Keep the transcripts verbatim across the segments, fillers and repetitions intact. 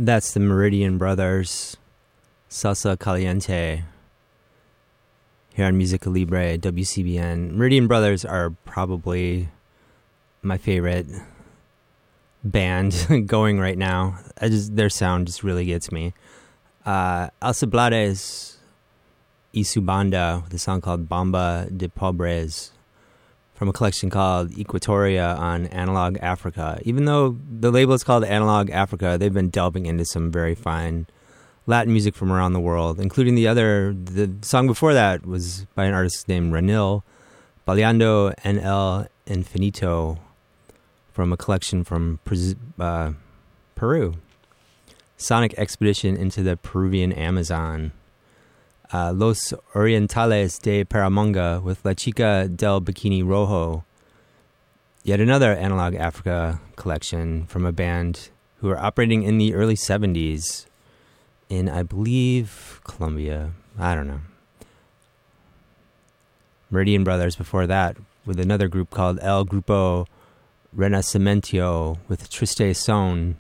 That's the Meridian Brothers, Salsa Caliente, here on Musica Libre, W C B N. Meridian Brothers are probably my favorite band going right now. I just their sound just really gets me. Uh, Alcibiades y su banda with a song called Bomba de Pobres from a collection called Equatoria on Analog Africa. Even though the label is called Analog Africa, they've been delving into some very fine Latin music from around the world, including the other, the song before that was by an artist named Ranil, Baleando en el Infinito, from a collection from uh, Peru. Sonic Expedition into the Peruvian Amazon. Uh, Los Orientales de Paramonga with La Chica del Bikini Rojo. Yet another Analog Africa collection from a band who are operating in the early seventies in, I believe, Colombia. I don't know. Meridian Brothers before that with another group called El Grupo Renacimiento with Triste Son.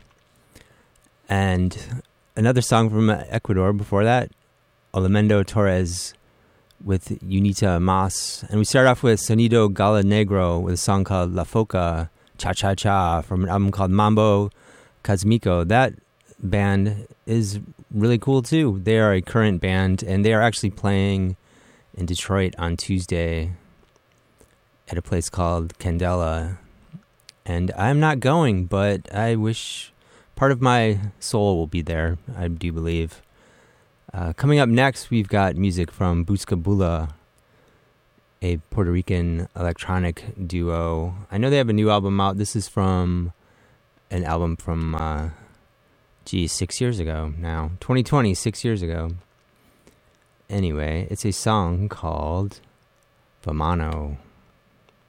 And another song from Ecuador before that, Olamendo Torres with Unita Mas. And we start off with Sonido Gala Negro with a song called La Foca Cha Cha Cha from an album called Mambo Cosmico. That band is really cool too. They are a current band and they are actually playing in Detroit on Tuesday at a place called Candela. And I'm not going, but I wish part of my soul will be there, I do believe. Uh, coming up next, we've got music from Buscabula, a Puerto Rican electronic duo. I know they have a new album out. This is from an album from, uh, gee, six years ago now. twenty twenty, six years ago. Anyway, it's a song called Vamano.